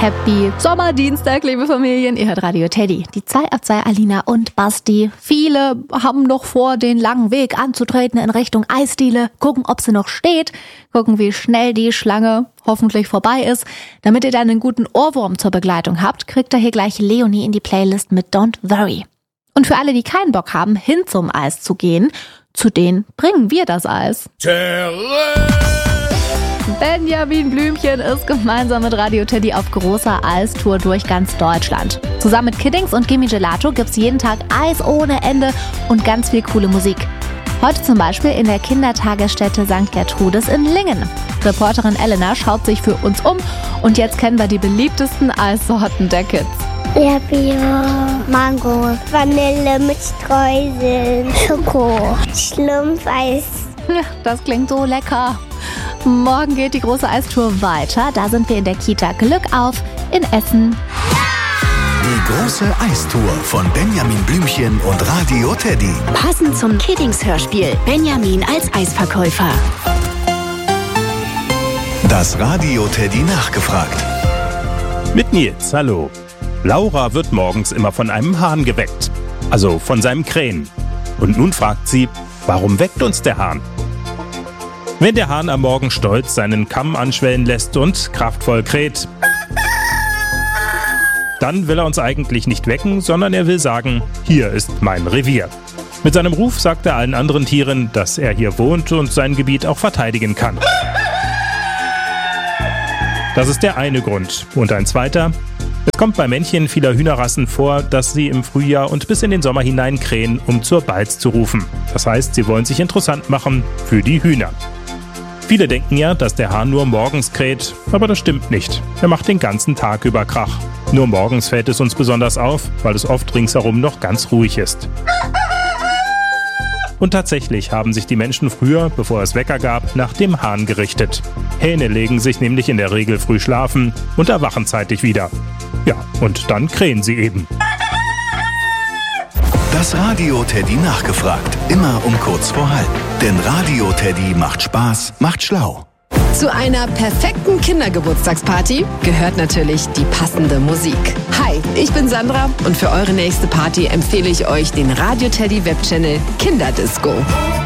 Happy Sommerdienstag, liebe Familien. Ihr hört Radio Teddy. Die 2 Alina und Basti. Viele haben noch vor, den langen Weg anzutreten in Richtung Eisdiele. Gucken, ob sie noch steht. Gucken, wie schnell die Schlange hoffentlich vorbei ist. Damit ihr dann einen guten Ohrwurm zur Begleitung habt, kriegt ihr hier gleich Leonie in die Playlist mit Don't Worry. Und für alle, die keinen Bock haben, hin zum Eis zu gehen, zu denen bringen wir das Eis. Benjamin Blümchen ist gemeinsam mit Radio Teddy auf großer Eistour durch ganz Deutschland. Zusammen mit Kiddings und Gimme Gelato gibt's jeden Tag Eis ohne Ende und ganz viel coole Musik. Heute zum Beispiel in der Kindertagesstätte St. Gertrudis in Lingen. Reporterin Elena schaut sich für uns um und jetzt kennen wir die beliebtesten Eissorten der Kids. Bio, Mango, Vanille mit Streuseln, Schoko, Schlumpfeis. Ja, das klingt so lecker. Morgen geht die große Eistour weiter. Da sind wir in der Kita Glück auf in Essen. Die große Eistour von Benjamin Blümchen und Radio Teddy. Passend zum Kiddings-Hörspiel Benjamin als Eisverkäufer. Das Radio Teddy nachgefragt. Mit Nils, hallo. Laura wird morgens immer von einem Hahn geweckt. Also von seinem Krähen. Und nun fragt sie, warum weckt uns der Hahn? Wenn der Hahn am Morgen stolz seinen Kamm anschwellen lässt und kraftvoll kräht, dann will er uns eigentlich nicht wecken, sondern er will sagen, hier ist mein Revier. Mit seinem Ruf sagt er allen anderen Tieren, dass er hier wohnt und sein Gebiet auch verteidigen kann. Das ist der eine Grund. Und ein zweiter: Es kommt bei Männchen vieler Hühnerrassen vor, dass sie im Frühjahr und bis in den Sommer hinein krähen, um zur Balz zu rufen. Das heißt, sie wollen sich interessant machen für die Hühner. Viele denken ja, dass der Hahn nur morgens kräht, aber das stimmt nicht. Er macht den ganzen Tag über Krach. Nur morgens fällt es uns besonders auf, weil es oft ringsherum noch ganz ruhig ist. Und tatsächlich haben sich die Menschen früher, bevor es Wecker gab, nach dem Hahn gerichtet. Hähne legen sich nämlich in der Regel früh schlafen und erwachen zeitig wieder. Ja, und dann krähen sie eben. Das Radio Teddy nachgefragt. Immer um kurz vor halb. Denn Radio Teddy macht Spaß, macht schlau. Zu einer perfekten Kindergeburtstagsparty gehört natürlich die passende Musik. Hi, ich bin Sandra und für eure nächste Party empfehle ich euch den Radio Teddy Webchannel Kinderdisco.